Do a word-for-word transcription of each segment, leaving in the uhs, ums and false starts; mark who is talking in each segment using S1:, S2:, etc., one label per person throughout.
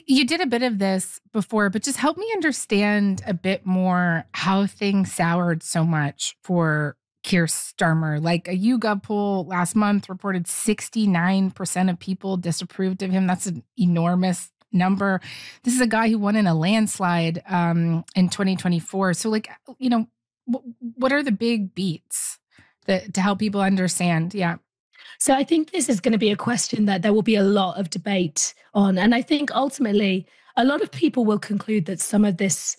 S1: You did a bit of this before, but just help me understand a bit more how things soured so much for Keir Starmer. Like a YouGov poll last month reported sixty-nine percent of people disapproved of him. That's an enormous number. This is a guy who won in a landslide um, in twenty twenty-four. So like, you know, w- what are the big beats that to help people understand? Yeah.
S2: So I think this is going to be a question that there will be a lot of debate on. And I think ultimately a lot of people will conclude that some of this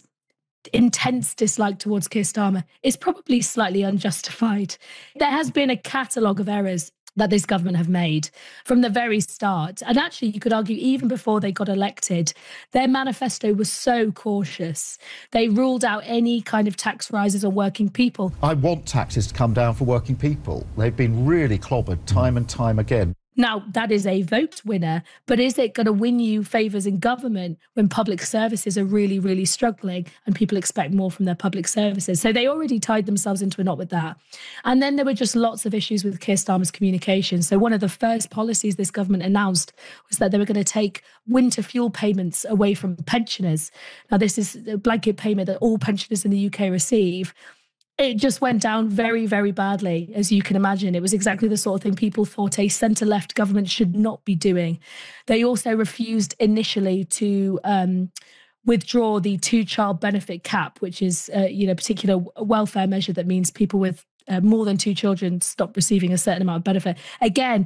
S2: intense dislike towards Keir Starmer is probably slightly unjustified. There has been a catalogue of errors that this government have made from the very start. And actually, you could argue even before they got elected, their manifesto was so cautious. They ruled out any kind of tax rises on working people.
S3: I want taxes to come down for working people. They've been really clobbered time and time again.
S2: Now, that is a vote winner, but is it going to win you favours in government when public services are really, really struggling and people expect more from their public services? So they already tied themselves into a knot with that. And then there were just lots of issues with Keir Starmer's communication. So one of the first policies this government announced was that they were going to take winter fuel payments away from pensioners. Now, this is a blanket payment that all pensioners in the U K receive. It just went down very, very badly, as you can imagine. It was exactly the sort of thing people thought a centre-left government should not be doing. They also refused initially to um, withdraw the two-child benefit cap, which is uh, you know, a particular welfare measure that means people with uh, more than two children stop receiving a certain amount of benefit. Again,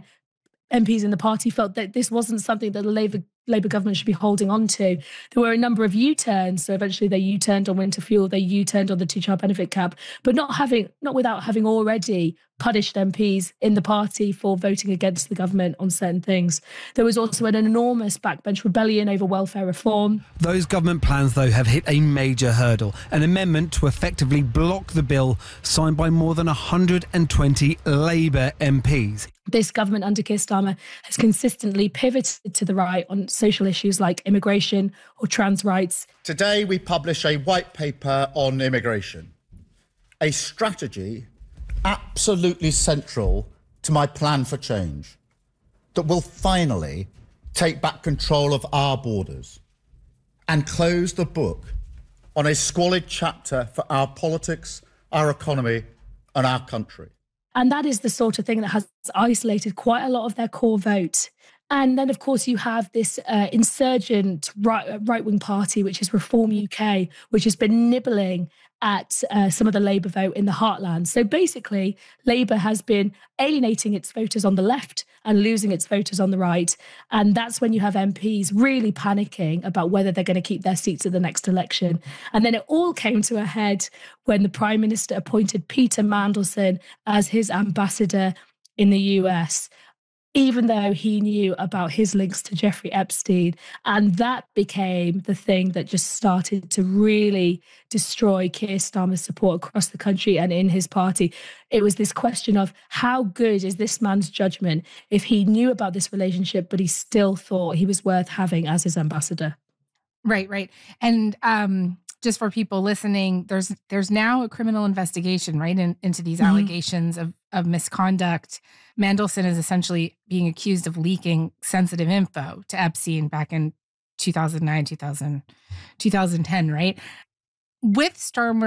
S2: M Ps in the party felt that this wasn't something that the Labour Labour government should be holding on to. There were a number of U-turns. So eventually they U-turned on winter fuel, they U-turned on the two-child benefit cap, but not having, not without having already punished M Ps in the party for voting against the government on certain things. There was also an enormous backbench rebellion over welfare reform.
S4: Those government plans, though, have hit a major hurdle, an amendment to effectively block the bill signed by more than one hundred twenty Labour M Ps.
S2: This government under Keir Starmer has consistently pivoted to the right on social issues like immigration or trans rights.
S5: Today we publish a white paper on immigration, a strategy absolutely central to my plan for change that will finally take back control of our borders and close the book on a squalid chapter for our politics, our economy and our country.
S2: And that is the sort of thing that has isolated quite a lot of their core vote. And then, of course, you have this uh, insurgent right, right-wing party, which is Reform U K, which has been nibbling at uh, some of the Labour vote in the heartland. So basically, Labour has been alienating its voters on the left and losing its voters on the right. And that's when you have M Ps really panicking about whether they're going to keep their seats at the next election. And then it all came to a head when the Prime Minister appointed Peter Mandelson as his ambassador in the U S, even though he knew about his links to Jeffrey Epstein. And that became the thing that just started to really destroy Keir Starmer's support across the country and in his party. It was this question of how good is this man's judgment if he knew about this relationship, but he still thought he was worth having as his ambassador.
S1: Right, right. And um, just for people listening, there's there's now a criminal investigation, right, in, into these mm-hmm. allegations of, of misconduct. Mandelson is essentially being accused of leaking sensitive info to Epstein back in two thousand nine, two thousand, two thousand ten, right? With Starmer